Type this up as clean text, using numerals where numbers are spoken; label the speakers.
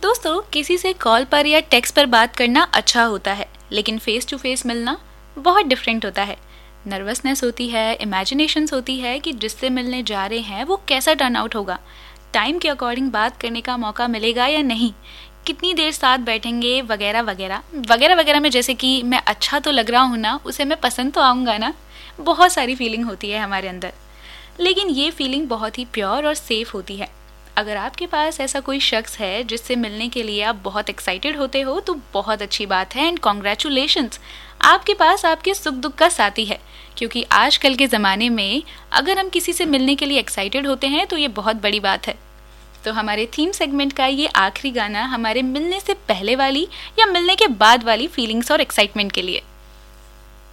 Speaker 1: दोस्तों, किसी से कॉल पर या टेक्स्ट पर बात करना अच्छा होता है, लेकिन फेस टू फेस मिलना बहुत डिफरेंट होता है। नर्वसनेस होती है, इमेजिनेशंस होती है कि जिससे मिलने जा रहे हैं वो कैसा टर्न आउट होगा, टाइम के अकॉर्डिंग बात करने का मौका मिलेगा या नहीं, कितनी देर साथ बैठेंगे, वगैरह वगैरह वगैरह वगैरह में जैसे कि मैं अच्छा तो लग रहा हूँ ना, उसे मैं पसंद तो आऊँगा ना। बहुत सारी फीलिंग होती है हमारे अंदर, लेकिन ये फीलिंग बहुत ही प्योर और सेफ होती है। अगर आपके पास ऐसा कोई शख्स है जिससे मिलने के लिए आप बहुत एक्साइटेड होते हो तो बहुत अच्छी बात है एंड कॉन्ग्रेचुलेशंस, आपके पास आपके सुख दुख का साथी है। क्योंकि आजकल के ज़माने में अगर हम किसी से मिलने के लिए एक्साइटेड होते हैं तो ये बहुत बड़ी बात है। तो हमारे थीम सेगमेंट का ये आखिरी गाना हमारे मिलने से पहले वाली या मिलने के बाद वाली फीलिंग्स और एक्साइटमेंट के लिए।